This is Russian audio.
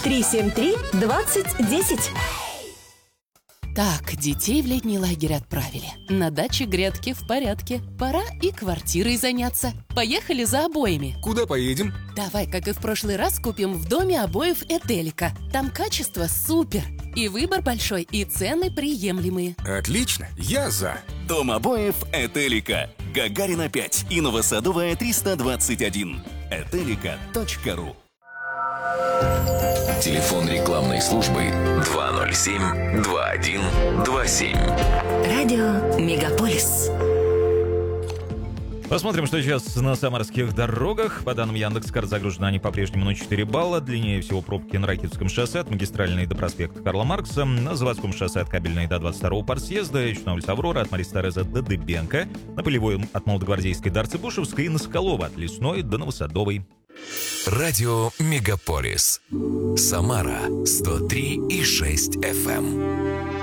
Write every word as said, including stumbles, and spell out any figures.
три семь три двадцать десять. Так, детей в летний лагерь отправили. На даче грядки в порядке. Пора и квартирой заняться. Поехали за обоями. Куда поедем? Давай, как и в прошлый раз, купим в доме обоев Этелика. Там качество супер. И выбор большой, и цены приемлемые. Отлично, я за. Дом обоев Этелика. Гагарина пять и Новосадовая триста двадцать один. этелика точка ру. Телефон рекламной службы два ноль семь два один два семь. Радио Мегаполис. Посмотрим, что сейчас на самарских дорогах. По данным Яндекс.Карт, загружены они по-прежнему на четыре балла. Длиннее всего пробки на Ракитском шоссе от магистральной до проспекта Карла Маркса. На Заводском шоссе от Кабельной до двадцать второго партсъезда. Еще на улице Аврора от Марии Тореза до Дыбенко. На Полевой от Молодогвардейской до Арцебушевской. И на Соколова от Лесной до Новосадовой. Радио Мегаполис. Самара сто три и шесть эф эм.